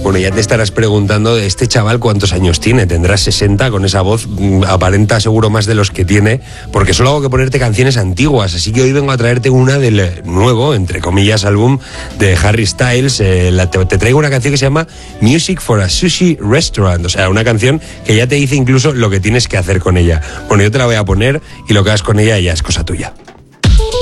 Bueno, ya te estarás preguntando, este chaval cuántos años tiene, tendrá 60, con esa voz aparenta seguro más de los que tiene, porque solo hago que ponerte canciones antiguas, así que hoy vengo a traerte una del nuevo, entre comillas, álbum de Harry Styles. Te traigo una canción que se llama Music for a Sushi Restaurant, o sea, una canción que ya te dice incluso lo que tienes que hacer con ella. Bueno, yo te la voy a poner y lo que hagas con ella ya es cosa tuya.